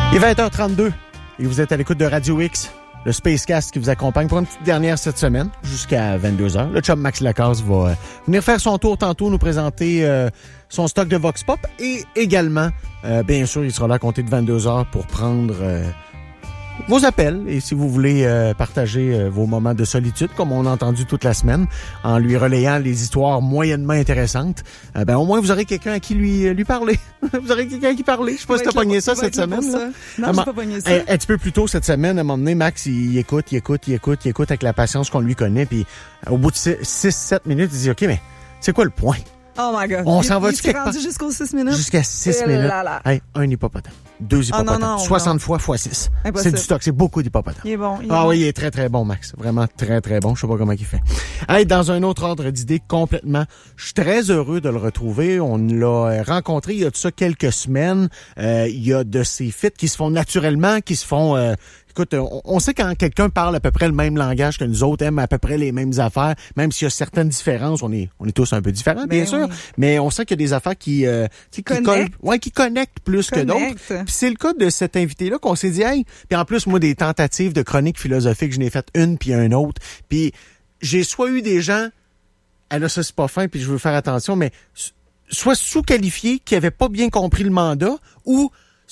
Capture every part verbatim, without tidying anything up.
Il est vingt heures trente-deux et vous êtes à l'écoute de Radio X, le Spacecast qui vous accompagne pour une petite dernière cette semaine jusqu'à vingt-deux heures. Le chum Max Lacasse va euh, venir faire son tour tantôt, nous présenter euh, son stock de Vox Pop et également, euh, bien sûr, il sera là à compter de vingt-deux heures pour prendre euh, vos appels et si vous voulez euh, partager euh, vos moments de solitude, comme on a entendu toute la semaine, en lui relayant les histoires moyennement intéressantes, euh, ben au moins vous aurez quelqu'un à qui lui lui parler. Vous aurez quelqu'un à qui parler. Je sais pas si t'as pogné ça cette semaine. Là. Non, j'ai pas pogné ça. Un, un petit peu plus tôt cette semaine, à un moment donné, Max, il écoute, il écoute, il écoute, il écoute avec la patience qu'on lui connaît, puis au bout de six sept minutes, il dit « OK, mais c'est quoi le point? » Oh my God. On s'en va tu quelque part? Jusqu'aux six minutes? Jusqu'à six minutes. Là, là. Hey, un hippopotame. Deux hippopotames. Oh non, non, soixante non. fois fois six. C'est du stock. C'est beaucoup d'hippopotames. Il est bon. Il est ah bon. oui, il est très, très bon, Max. Vraiment très, très bon. Je sais pas comment il fait. Hey, dans un autre ordre d'idée complètement, je suis très heureux de le retrouver. On l'a rencontré il y a de ça quelques semaines. Euh, il y a de ces fits qui se font naturellement, qui se font... Euh, Écoute, on, on sait quand quelqu'un parle à peu près le même langage que nous autres, aime à peu près les mêmes affaires, même s'il y a certaines différences, on est on est tous un peu différents, bien ben sûr, oui. Mais on sent qu'il y a des affaires qui euh, qui, qui collent, ouais, qui connectent plus Connect. que d'autres. Puis c'est le cas de cet invité-là qu'on s'est dit, hey, puis en plus moi des tentatives de chronique philosophique, je n'ai fait une puis un autre, puis j'ai soit eu des gens, ah là ça c'est pas fin, puis je veux faire attention, mais soit sous-qualifiés qui avaient pas bien compris le mandat, ou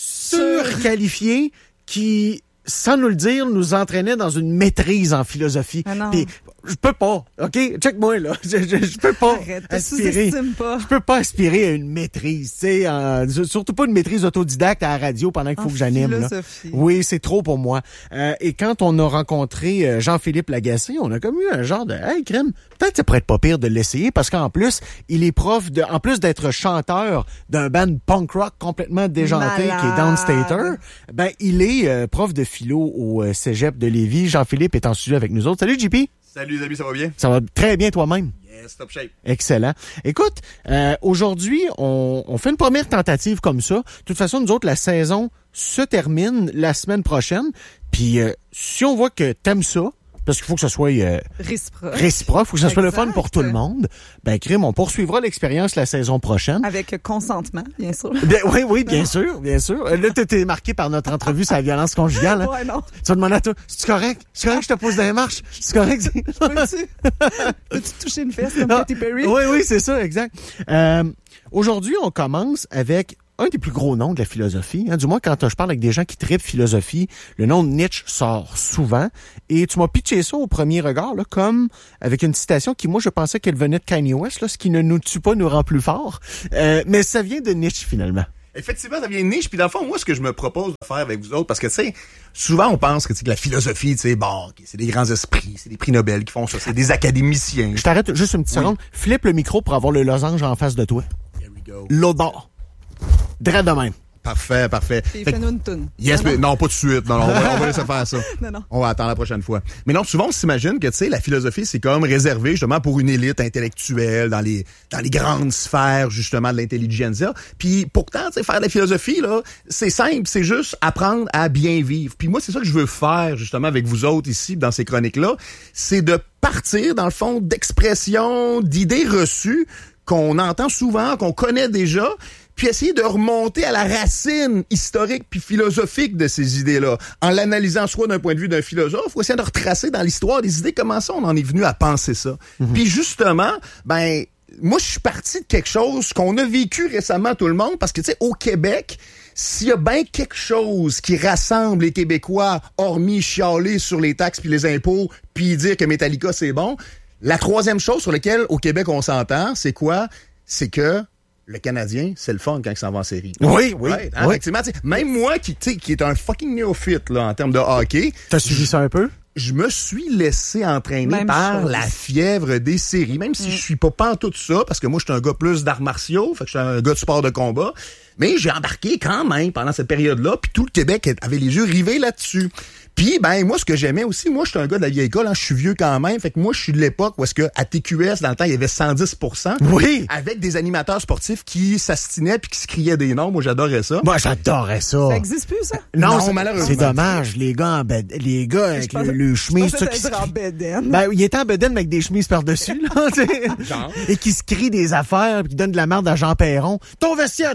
surqualifiés qui sans nous le dire, nous entraînait dans une maîtrise en philosophie. Ah Puis je peux pas, OK? Check-moi, là. Je, je, je peux pas Arrête, aspirer. Pas. Je peux pas aspirer à une maîtrise, tu sais. Euh, surtout pas une maîtrise autodidacte à la radio pendant qu'il faut en que j'anime. Là. Oui, c'est trop pour moi. Euh, et quand on a rencontré Jean-Philippe Lagacé, on a comme eu un genre de « Hey, crème, peut-être ça pourrait être pas pire de l'essayer parce qu'en plus, il est prof de, en plus d'être chanteur d'un band punk rock complètement déjanté Malade. qui est Downstater, ben, il est euh, prof de philo au euh, cégep de Lévis. Jean-Philippe est en studio avec nous autres. Salut, J P. Salut, les amis, ça va bien? Ça va très bien toi-même? Yes, top shape. Excellent. Écoute, euh, aujourd'hui, on, on fait une première tentative comme ça. De toute façon, nous autres, la saison se termine la semaine prochaine. Puis, euh, si on voit que t'aimes ça, parce qu'il faut que ce soit euh, réciproque. Réciproque, il faut que ce soit le fun pour tout le monde. Ben, crime, on poursuivra l'expérience la saison prochaine. Avec consentement, bien sûr. Bien, oui, oui, bien sûr, bien sûr. Là, t'es marqué par notre entrevue sur la violence conjugale. Hein? Ouais, non. Tu vas demander à toi, c'est correct? C'est correct que je te pose dans les marches? C'est correct? Peux-tu? Peux-tu toucher une fesse comme Katy Perry? Oui, oui, c'est ça, exact. Euh, aujourd'hui, on commence avec un des plus gros noms de la philosophie. Hein. Du moins, quand je parle avec des gens qui trippent philosophie, le nom de Nietzsche sort souvent. Et tu m'as pitché ça au premier regard, là, comme avec une citation qui, moi, je pensais qu'elle venait de Kanye West, là, ce qui ne nous tue pas nous rend plus forts. Euh, mais ça vient de Nietzsche, finalement. Effectivement, ça vient de Nietzsche. Puis dans le fond, moi, ce que je me propose de faire avec vous autres, parce que, tu sais, souvent, on pense que, que la philosophie, tu sais, bon, okay, c'est des grands esprits, c'est des prix Nobel qui font ça, c'est des académiciens. Je t'arrête juste une petite oui. seconde. Flippe le micro pour avoir le losange en face de toi. Here we go. L'odor. Drette de même. Parfait, parfait. Puis fais-nous une toune. Yes, non, mais non, pas tout de suite. Non, non, on va, on va laisser faire ça. Non, non. On va attendre la prochaine fois. Mais non, souvent, on s'imagine que, tu sais, la philosophie, c'est comme réservé, justement, pour une élite intellectuelle dans les, dans les grandes sphères, justement, de l'intelligentsia. Puis, pourtant, tu sais, faire de la philosophie, là, c'est simple, c'est juste apprendre à bien vivre. Puis moi, c'est ça que je veux faire, justement, avec vous autres ici, dans ces chroniques-là. C'est de partir, dans le fond, d'expressions, d'idées reçues qu'on entend souvent, qu'on connaît déjà, puis essayer de remonter à la racine historique puis philosophique de ces idées-là, en l'analysant soit d'un point de vue d'un philosophe, ou essayer de retracer dans l'histoire des idées comment ça on en est venu à penser ça. Mm-hmm. Puis justement, ben moi je suis parti de quelque chose qu'on a vécu récemment tout le monde, parce que tu sais, au Québec, s'il y a bien quelque chose qui rassemble les Québécois, hormis chialer sur les taxes puis les impôts, puis dire que Metallica c'est bon, la troisième chose sur laquelle au Québec on s'entend, c'est quoi? C'est que le Canadien, c'est le fun quand il s'en va en série. Oui, oui. Ouais, hein, oui. Effectivement, même moi qui, qui est un fucking néophyte là, en termes de hockey. T'as suivi ça un peu? Je me suis laissé entraîner même par chose. la fièvre des séries, même si mm. je suis pas pantoute tout ça, parce que moi, je suis un gars plus d'arts martiaux, fait que je suis un gars de sport de combat. Mais j'ai embarqué quand même pendant cette période-là, puis tout le Québec avait les yeux rivés là-dessus. Puis, ben, moi, ce que j'aimais aussi, moi, je suis un gars de la vieille école, hein, je suis vieux quand même. Fait que moi, je suis de l'époque où est-ce que à T Q S, dans le temps, il y avait cent dix pour cent. Oui. Avec des animateurs sportifs qui s'astinaient puis qui se criaient des noms. Moi, j'adorais ça. Moi, j'adorais ça. Ça existe plus, ça? Non, non malheureusement. C'est dommage. Les gars en bed... les gars avec le, le chemise. Je pensais être en bedaine. Ben, il était en bedaine, mais avec des chemises par-dessus, là, genre. Et qui se crient des affaires puis qui donnent de la merde à Jean Perron. Ton vestiaire te respecte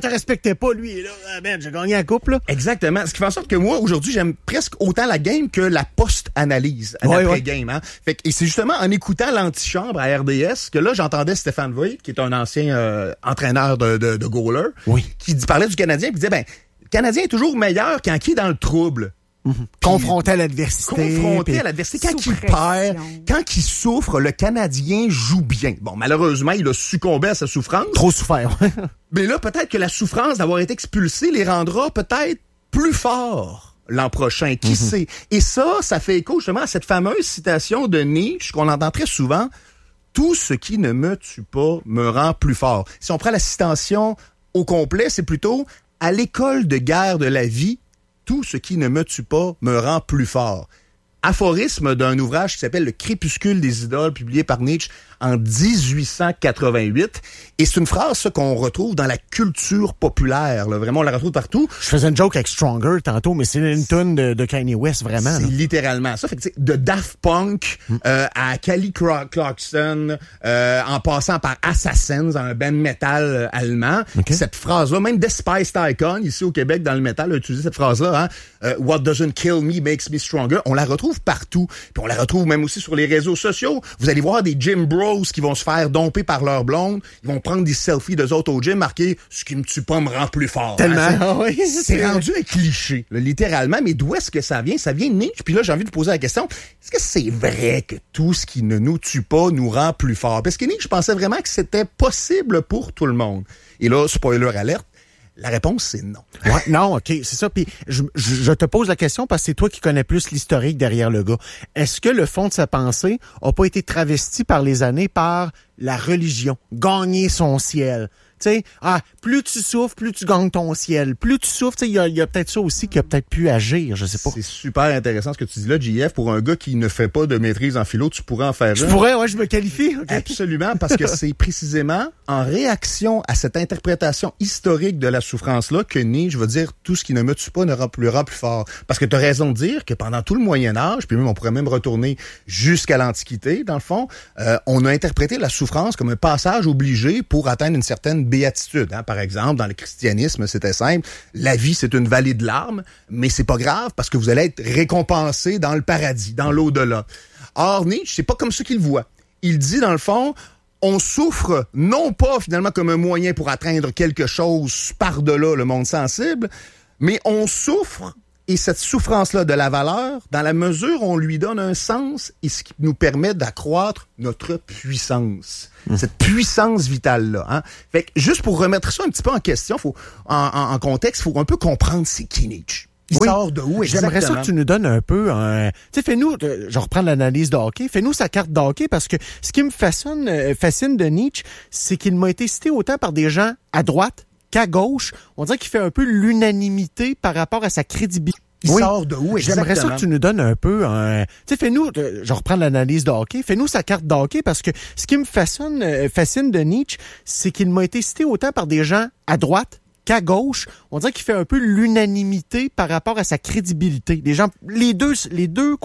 méritait pas, lui. Et là, ah, man, j'ai gagné la coupe, là. Exactement. Ce qui fait en sorte que moi, aujourd'hui, j'aime presque autant la game que la post-analyse à Ouais, l'après-game. Hein? Fait que, et c'est justement en écoutant l'antichambre à R D S que là, j'entendais Stéphane Voigt, qui est un ancien euh, entraîneur de, de, de goaler, Oui. qui parlait du Canadien, puis disait, ben, le Canadien est toujours meilleur quand il est dans le trouble. Mm-hmm. Confronté à l'adversité. Confronté puis... à l'adversité. Quand Sous il pression. perd, quand il souffre, le Canadien joue bien. Bon, malheureusement, il a succombé à sa souffrance. Trop souffert. Mais là, peut-être que la souffrance d'avoir été expulsé les rendra peut-être plus forts l'an prochain. Qui mm-hmm. sait? Et ça, ça fait écho justement à cette fameuse citation de Nietzsche qu'on entend très souvent. Tout ce qui ne me tue pas me rend plus fort. Si on prend la citation au complet, c'est plutôt à l'école de guerre de la vie, tout ce qui ne me tue pas me rend plus fort. Aphorisme d'un ouvrage qui s'appelle Le Crépuscule des idoles, publié par Nietzsche en dix-huit cent quatre-vingt-huit. Et c'est une phrase ça, qu'on retrouve dans la culture populaire. Là. Vraiment, on la retrouve partout. Je faisais une joke avec Stronger tantôt, mais c'est une tune de, de Kanye West, vraiment. C'est là. littéralement ça. Fait que, de Daft Punk mm. euh, à Kelly Clarkson, euh, en passant par Assassins, un band metal euh, allemand. Okay. Cette phrase-là, même Despised Icon, ici au Québec, dans le métal, a utilisé cette phrase-là. Hein, euh, What doesn't kill me makes me stronger. On la retrouve partout. Puis on la retrouve même aussi sur les réseaux sociaux. Vous allez voir des gym bros qui vont se faire domper par leur blonde. Ils vont prendre des selfies d'eux autres au gym, marqués « Ce qui me tue pas me rend plus fort ». Tellement. Hein, ah oui, c'est, c'est rendu un cliché, là, littéralement. Mais d'où est-ce que ça vient? Ça vient de Nietzsche. Puis là, j'ai envie de poser la question, est-ce que c'est vrai que tout ce qui ne nous tue pas nous rend plus fort? Parce que Nietzsche pensait vraiment que c'était possible pour tout le monde. Et là, spoiler alerte, la réponse, c'est non. Ouais, non, OK, c'est ça. Puis je, je, je te pose la question parce que c'est toi qui connais plus l'historique derrière le gars. Est-ce que le fond de sa pensée a pas été travesti par les années par la religion? Gagner son ciel. Tu sais, ah, plus tu souffres, plus tu gagnes ton ciel. Plus tu souffres, tu sais, il y a, y a peut-être ça aussi qui a peut-être pu agir, je sais pas. C'est super intéressant ce que tu dis là, J F. Pour un gars qui ne fait pas de maîtrise en philo, tu pourrais en faire Je un. pourrais, ouais, je me qualifie. Okay. Absolument, parce que c'est précisément en réaction à cette interprétation historique de la souffrance-là que Nietzsche va dire tout ce qui ne me tue pas ne rend plus, rend plus fort. Parce que tu as raison de dire que pendant tout le Moyen-Âge, puis même on pourrait même retourner jusqu'à l'Antiquité, dans le fond, euh, on a interprété la souffrance comme un passage obligé pour atteindre une certaine béatitude. Hein. Par exemple, dans le christianisme, c'était simple. La vie, c'est une vallée de larmes, mais c'est pas grave parce que vous allez être récompensé dans le paradis, dans l'au-delà. Or, Nietzsche, c'est pas comme ça qu'il le voit. Il dit, dans le fond, on souffre non pas finalement comme un moyen pour atteindre quelque chose par-delà le monde sensible, mais on souffre, et cette souffrance-là de la valeur, dans la mesure où on lui donne un sens et ce qui nous permet d'accroître notre puissance. Mmh. Cette puissance vitale-là. Hein? Fait que juste pour remettre ça un petit peu en question, faut, en, en, en contexte, il faut un peu comprendre c'est qui Nietzsche. Il oui. sort de où exactement? J'aimerais ça que tu nous donnes un peu un... Tu sais, fais-nous... Je reprends l'analyse de hockey. Fais-nous sa carte de hockey parce que ce qui me fascine, fascine de Nietzsche, c'est qu'il m'a été cité autant par des gens à droite qu'à gauche. On dirait qu'il fait un peu l'unanimité par rapport à sa crédibilité. Il oui. sort de où exactement? J'aimerais ça que tu nous donnes un peu un... Tu sais, fais-nous... Je reprends l'analyse de hockey. Fais-nous sa carte de hockey parce que ce qui me fascine, fascine de Nietzsche, c'est qu'il m'a été cité autant par des gens à droite qu'à gauche. On dirait qu'il fait un peu l'unanimité par rapport à sa crédibilité. Les gens... Les deux... Les deux